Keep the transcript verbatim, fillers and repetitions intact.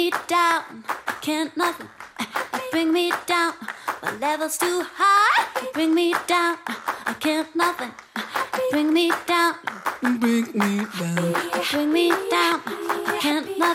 down, I can't nothing. You bring me down, my level's too high. You bring me down, I can't nothing. You bring me down, Bring me down. bring me down, I can't nothing.